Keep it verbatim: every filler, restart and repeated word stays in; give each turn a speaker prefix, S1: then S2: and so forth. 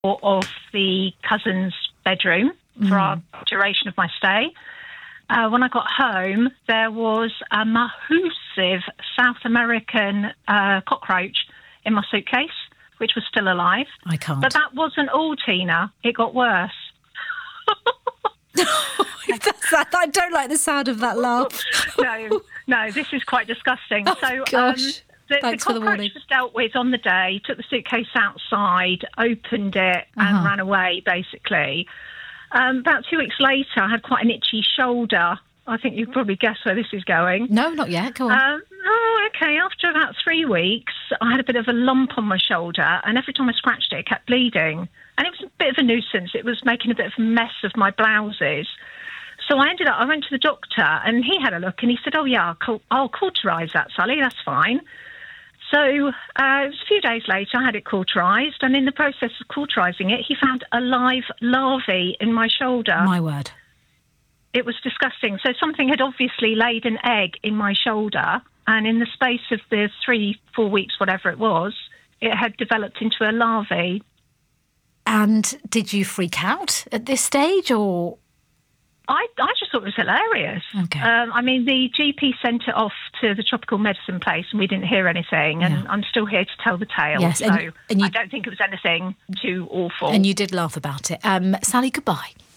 S1: of the cousin's bedroom for mm. our duration of my stay. Uh, when I got home, there was a massive South American uh, cockroach in my suitcase, which was still alive.
S2: I can't.
S1: But that wasn't all, Tina. It got worse.
S2: That's, I don't like the sound of that laugh.
S1: no, no, this is quite disgusting.
S2: Oh,
S1: so,
S2: gosh.
S1: Um, the,
S2: Thanks
S1: the
S2: for the
S1: cockroach
S2: warning.
S1: was dealt with on the day, took the suitcase outside, opened it and
S2: Uh-huh.
S1: ran away, basically. Um, about two weeks later, I had quite an itchy shoulder. I think you probably guess where this is going.
S2: No, not yet. Go on.
S1: Um, oh, okay. After about three weeks, I had a bit of a lump on my shoulder, and every time I scratched it, it kept bleeding. And it was a bit of a nuisance. It was making a bit of a mess of my blouses. So I ended up, I went to the doctor, and he had a look, and he said, oh, yeah, I'll, cau- I'll cauterise that, Sally. That's fine. So uh, it was a few days later, I had it cauterised, and in the process of cauterising it, he found a live larvae in my shoulder.
S2: My word.
S1: It was disgusting. So something had obviously laid an egg in my shoulder, and in the space of the three, four weeks, whatever it was, it had developed into a larvae.
S2: And did you freak out at this stage, or...?
S1: I, I just thought it was hilarious.
S2: Okay.
S1: Um, I mean, the G P sent it off to the tropical medicine place, and we didn't hear anything, and
S2: Yeah.
S1: I'm still here to tell the tale.
S2: Yes,
S1: so
S2: and- and you-
S1: I don't think it was anything too awful.
S2: And you did laugh about it. Um, Sally, goodbye.